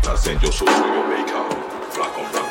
Send your soul to your maker. Black on black